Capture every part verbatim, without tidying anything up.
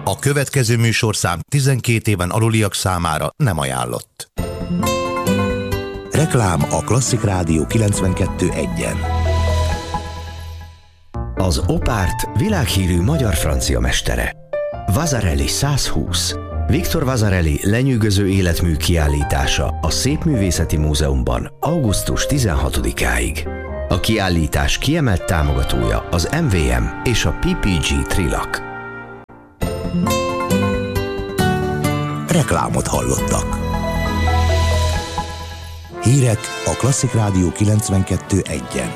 A következő műsorszám tizenkét éven aluliak számára nem ajánlott. Reklám a Klasszik Rádió kilencvenkettő egyen. Az Opárt világhírű magyar-francia mestere. Vasarely száz húsz. Viktor Vasarely lenyűgöző életmű kiállítása a Szépművészeti Múzeumban augusztus tizenhatodikáig. A kiállítás kiemelt támogatója az em vé em és a pé pé gé Trilak. Reklámot hallottak. Hírek a Klasszik Rádió kilencvenkettő egyen.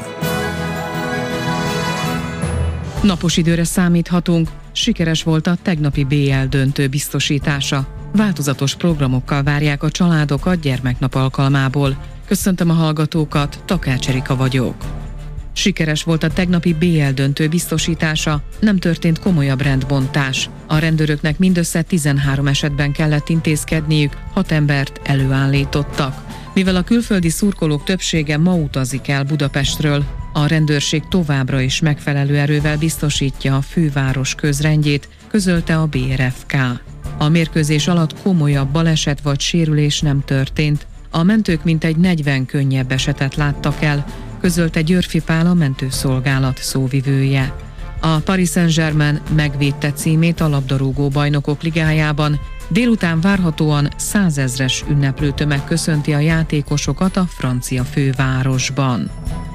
Napos időre számíthatunk, sikeres volt a tegnapi bé el döntő biztosítása. Változatos programokkal várják a családokat gyermeknap alkalmából. Köszöntöm a hallgatókat, Takács Erika vagyok. Sikeres volt a tegnapi bé el döntő biztosítása, nem történt komolyabb rendbontás. A rendőröknek mindössze tizenhárom esetben kellett intézkedniük, hat embert előállítottak. Mivel a külföldi szurkolók többsége ma utazik el Budapestről, a rendőrség továbbra is megfelelő erővel biztosítja a főváros közrendjét, közölte a bé er ef ká. A mérkőzés alatt komolyabb baleset vagy sérülés nem történt. A mentők mintegy negyven könnyebb esetet láttak el, közölte Györfi Pál, a mentőszolgálat szóvivője. A Paris Saint-Germain megvédte címét a labdarúgó bajnokok ligájában. Délután várhatóan százezres ünneplőtömeg köszönti a játékosokat a francia fővárosban.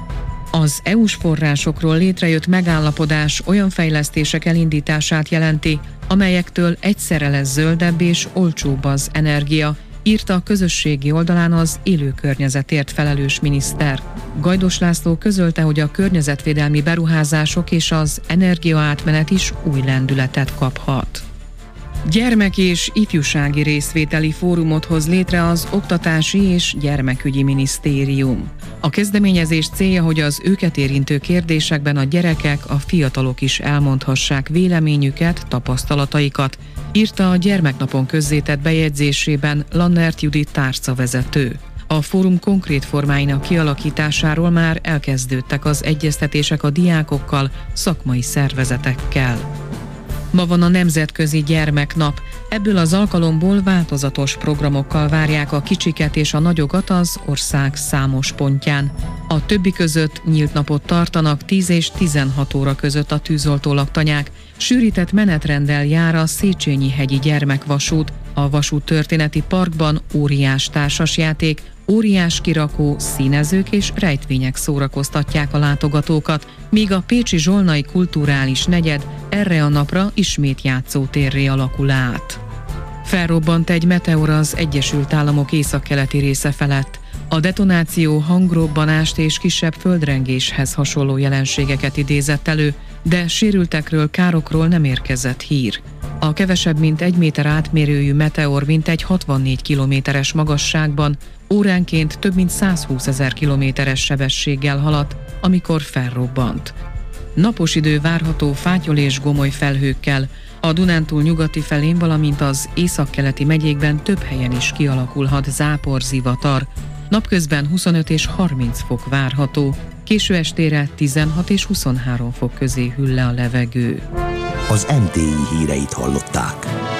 Az é u-s forrásokról létrejött megállapodás olyan fejlesztések elindítását jelenti, amelyektől egyszerre lesz zöldebb és olcsóbb az energia, írta a közösségi oldalán az élő környezetért felelős miniszter. Gajdos László közölte, hogy a környezetvédelmi beruházások és az energiaátmenet is új lendületet kaphat. Gyermek- és ifjúsági részvételi fórumot hoz létre az Oktatási és Gyermekügyi Minisztérium. A kezdeményezés célja, hogy az őket érintő kérdésekben a gyerekek, a fiatalok is elmondhassák véleményüket, tapasztalataikat, írta a Gyermeknapon közzétett bejegyzésében Lannert Judit tárcavezető. A fórum konkrét formáinak kialakításáról már elkezdődtek az egyeztetések a diákokkal, szakmai szervezetekkel. Ma van a Nemzetközi Gyermeknap. Ebből az alkalomból változatos programokkal várják a kicsiket és a nagyokat az ország számos pontján. A többi között nyílt napot tartanak tíz és tizenhat óra között a tűzoltó laktanyák. Sűrített menetrenddel jár a Széchenyi-hegyi gyermekvasút. A vasúttörténeti parkban óriás társasjáték, óriás kirakó, színezők és rejtvények szórakoztatják a látogatókat, míg a pécsi Zsolnai kulturális negyed erre a napra ismét játszótérré alakul át. Felrobbant egy meteor az Egyesült Államok északkeleti része felett. A detonáció hangrobbanást és kisebb földrengéshez hasonló jelenségeket idézett elő, de sérültekről, károkról nem érkezett hír. A kevesebb mint egy méter átmérőjű meteor mintegy hatvannégy kilométeres magasságban óránként több mint százhúszezer kilométeres sebességgel haladt, amikor felrobbant. Napos idő várható fátyol és gomoly felhőkkel, a Dunántúl nyugati felén, valamint az északkeleti megyékben több helyen is kialakulhat záporzivatar. Napközben huszonöt és harminc fok várható, késő estére tizenhat és huszonhárom fok közé hűl le a levegő. Az em té i híreit hallották.